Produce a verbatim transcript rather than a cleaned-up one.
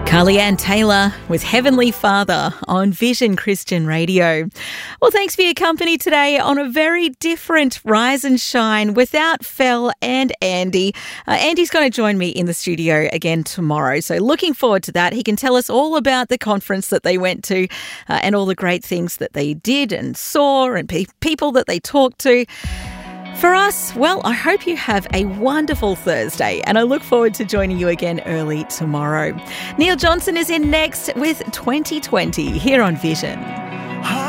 Carly-Ann Taylor with Heavenly Father on Vision Christian Radio. Well, thanks for your company today on a very different Rise and Shine without Fel and Andy. Uh, Andy's going to join me in the studio again tomorrow, so looking forward to that. He can tell us all about the conference that they went to uh, and all the great things that they did and saw and pe- people that they talked to. For us, well, I hope you have a wonderful Thursday and I look forward to joining you again early tomorrow. Neil Johnson is in next with twenty twenty here on Vision.